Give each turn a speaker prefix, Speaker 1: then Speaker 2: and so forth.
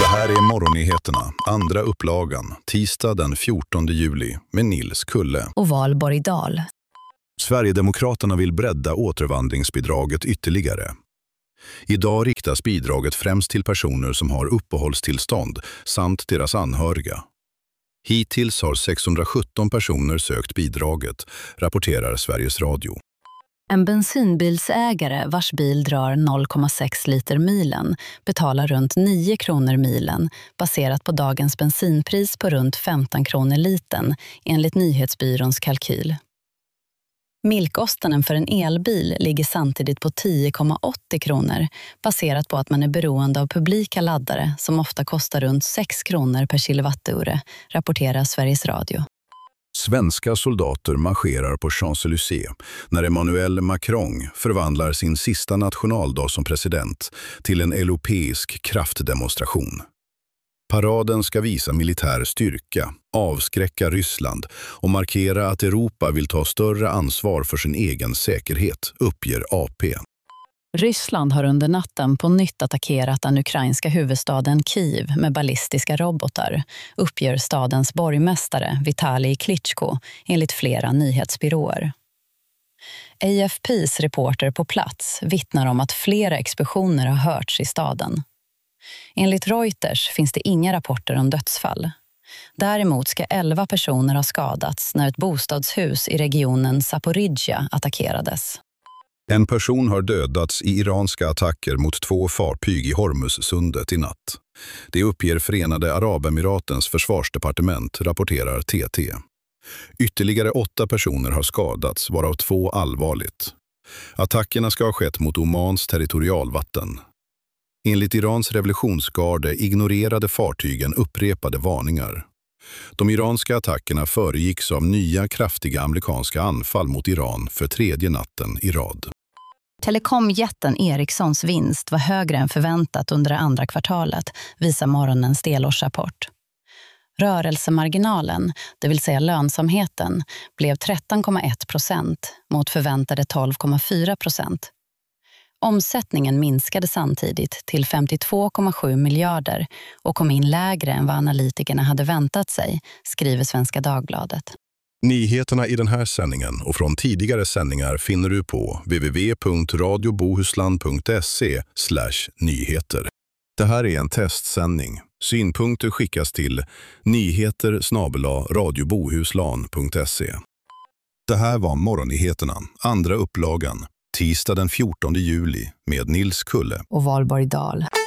Speaker 1: Det här är Morgonnyheterna, andra upplagan, tisdag den 14 juli med Nils Kulle
Speaker 2: och Valborg Dahl.
Speaker 1: Sverigedemokraterna vill bredda återvandringsbidraget ytterligare. Idag riktas bidraget främst till personer som har uppehållstillstånd samt deras anhöriga. Hittills har 617 personer sökt bidraget, rapporterar Sveriges Radio.
Speaker 2: En bensinbilsägare vars bil drar 0,6 liter milen betalar runt 9 kronor milen baserat på dagens bensinpris på runt 15 kronor liten enligt nyhetsbyråns kalkyl. Milkostnaden för en elbil ligger samtidigt på 10,80 kronor baserat på att man är beroende av publika laddare som ofta kostar runt 6 kronor per kilowattimme, rapporterar Sveriges Radio.
Speaker 1: Svenska soldater marscherar på Champs-Élysées när Emmanuel Macron förvandlar sin sista nationaldag som president till en europeisk kraftdemonstration. Paraden ska visa militär styrka, avskräcka Ryssland och markera att Europa vill ta större ansvar för sin egen säkerhet, uppger AP.
Speaker 2: Ryssland har under natten på nytt attackerat den ukrainska huvudstaden Kiev med ballistiska robotar, uppger stadens borgmästare Vitali Klitschko enligt flera nyhetsbyråer. AFP:s reporter på plats vittnar om att flera explosioner har hörts i staden. Enligt Reuters finns det inga rapporter om dödsfall. Däremot ska 11 personer ha skadats när ett bostadshus i regionen Zaporizjzja attackerades.
Speaker 1: En person har dödats i iranska attacker mot 2 fartyg i Hormuzsundet i natt. Det uppger Förenade Arabemiratens försvarsdepartement, rapporterar TT. Ytterligare 8 personer har skadats, varav 2 allvarligt. Attackerna ska ha skett mot Omans territorialvatten. Enligt Irans revolutionsgarde ignorerade fartygen upprepade varningar. De iranska attackerna föregicks av nya kraftiga amerikanska anfall mot Iran för 3:e natten i rad. Telekomjätten
Speaker 2: Ericssons vinst var högre än förväntat under det andra kvartalet, visar morgonens delårsrapport. Rörelsemarginalen, det vill säga lönsamheten, blev 13,1% mot förväntade 12,4%. Omsättningen minskade samtidigt till 52,7 miljarder och kom in lägre än vad analytikerna hade väntat sig, skriver Svenska Dagbladet.
Speaker 1: Nyheterna i den här sändningen och från tidigare sändningar finner du på www.radiobohuslän.se/nyheter. Det här är en testsändning. Synpunkter skickas till nyheter@radiobohuslän.se. Det här var Morgonnyheterna, andra upplagan, tisdag den 14 juli med Nils Kulle
Speaker 2: och Valborg Dahl.